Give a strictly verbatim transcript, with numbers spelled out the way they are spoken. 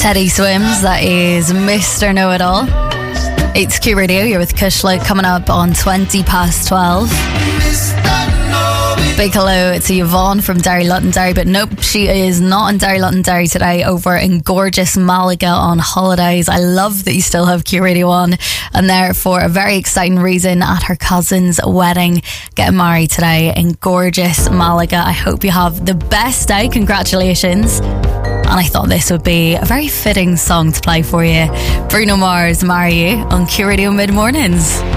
Teddy Swims, that is Mister Know-It-All. It's Q Radio, you're with Kushla, coming up on twenty past twelve. Big hello to Yvonne from Derry Londonderry, but nope, she is not in Derry Londonderry today, over in gorgeous Malaga on holidays. I love that you still have Q Radio on, and there for a very exciting reason, at her cousin's wedding, getting married today in gorgeous Malaga. I hope you have the best day. Congratulations. And I thought this would be a very fitting song to play for you. Bruno Mars, Marry You, on Q Radio Mid Mornings.